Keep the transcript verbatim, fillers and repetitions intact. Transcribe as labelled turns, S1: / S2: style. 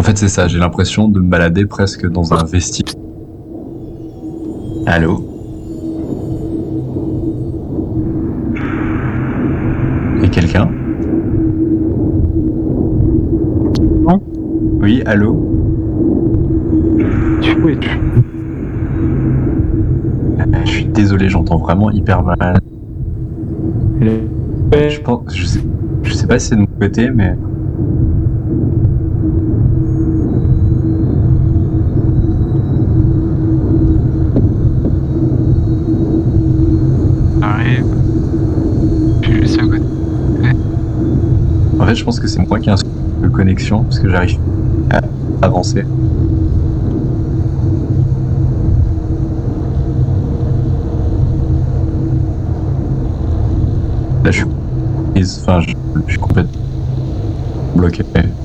S1: fait, c'est ça, j'ai l'impression de me balader presque dans un vestibule. Allô? Et quelqu'un?
S2: Non.
S1: Oui, allô?
S2: Tu peux être.
S1: Euh, Je suis désolé, j'entends vraiment hyper mal. Je pense, je sais, je sais pas si c'est de mon côté, mais
S2: Arrive. Puis juste à côté.
S1: en fait, je pense que c'est moi qui ai un souci de connexion parce que j'arrive à avancer. Là, je suis, enfin, je, je suis complètement bloqué.